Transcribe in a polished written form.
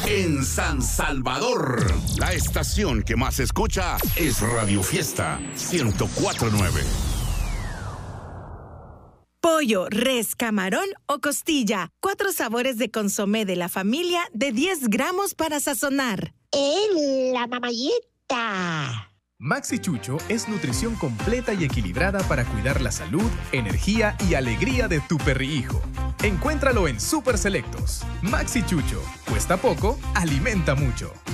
en San Salvador. La estación que más se escucha es Radio Fiesta 104.9. Pollo, res, camarón o costilla. 4 sabores de consomé de la familia de 10 gramos para sazonar. La mamayeta. Maxi Chucho es nutrición completa y equilibrada para cuidar la salud, energía y alegría de tu perrihijo. Encuéntralo en Super Selectos. Maxi Chucho. Cuesta poco, alimenta mucho.